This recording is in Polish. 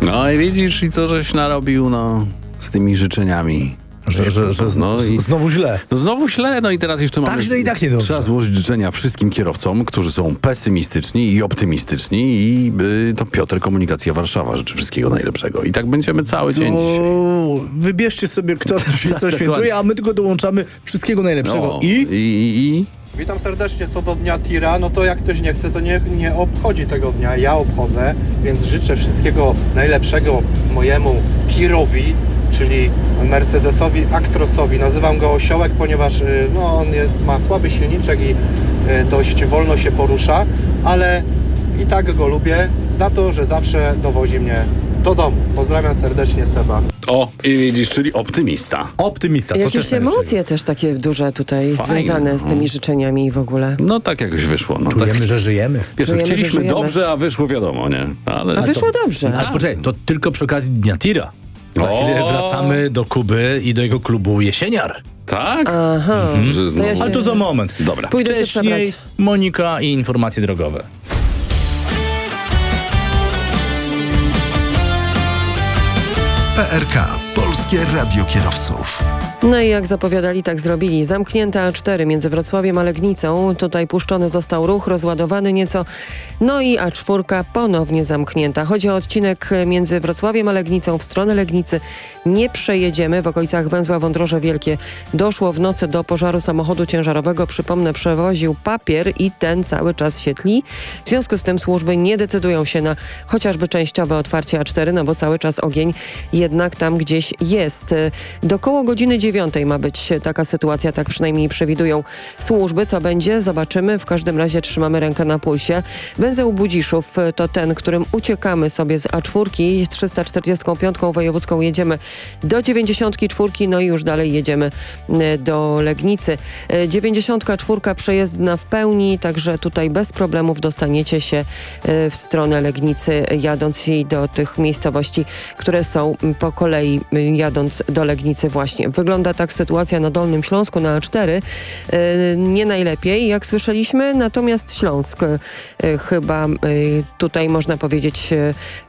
No i widzisz, i co żeś narobił, z tymi życzeniami. Znowu źle. No znowu źle, no i teraz jeszcze mamy... źle i tak niedobrze. Trzeba złożyć życzenia wszystkim kierowcom, którzy są pesymistyczni i optymistyczni i to Piotr, Komunikacja Warszawa, życzy wszystkiego najlepszego. I tak będziemy cały dzień dzisiaj. Wybierzcie sobie, kto dzisiaj co świętuje, a my tylko dołączamy wszystkiego najlepszego. I... Witam serdecznie. Co do dnia tira, no to jak ktoś nie chce, to nie obchodzi tego dnia. Ja obchodzę, więc życzę wszystkiego najlepszego mojemu tirowi, czyli Mercedesowi Actrosowi. Nazywam go Osiołek, ponieważ on ma słaby silniczek i dość wolno się porusza, ale i tak go lubię za to, że zawsze dowozi mnie do domu. Pozdrawiam serdecznie, Seba. O, i widzisz, czyli optymista. Optymista. Jakieś emocje też takie duże tutaj związane z tymi życzeniami w ogóle. No tak jakoś wyszło. No, Czujemy, tak, że żyjemy. Wiesz, Czujemy, że chcieliśmy żyjemy. dobrze, a wyszło wiadomo, nie? A wyszło dobrze. Ale poczekaj, to tylko przy okazji Dnia Tira. Za chwilę wracamy do Kuby i do jego klubu Jesieniar. Tak? Aha. Że znowu... ja się- Ale to za moment. Dobra. Pójdę się przebrać. Wcześniej Monika i informacje drogowe. PRK. Polskie Radio Kierowców. No i jak zapowiadali, tak zrobili. Zamknięta A4 między Wrocławiem a Legnicą. Tutaj puszczony został ruch, rozładowany nieco. No i A4 ponownie zamknięta. Chodzi o odcinek między Wrocławiem a Legnicą w stronę Legnicy. Nie przejedziemy. W okolicach węzła Wądroże Wielkie doszło w nocy do pożaru samochodu ciężarowego. Przypomnę, przewoził papier i ten cały czas się tli. W związku z tym służby nie decydują się na chociażby częściowe otwarcie A4, no bo cały czas ogień jednak tam gdzieś jest. Do koło godziny 9 ma być taka sytuacja, tak przynajmniej przewidują służby. Co będzie? Zobaczymy. W każdym razie trzymamy rękę na pulsie. Węzeł Budziszów to ten, którym uciekamy sobie z A4. 345 wojewódzką jedziemy do 94, no i już dalej jedziemy do Legnicy. 94 przejezdna w pełni, także tutaj bez problemów dostaniecie się w stronę Legnicy, jadąc i do tych miejscowości, które są po kolei, jadąc do Legnicy właśnie. Wygląda tak sytuacja na Dolnym Śląsku, na A4. Nie najlepiej, jak słyszeliśmy, natomiast Śląsk chyba tutaj można powiedzieć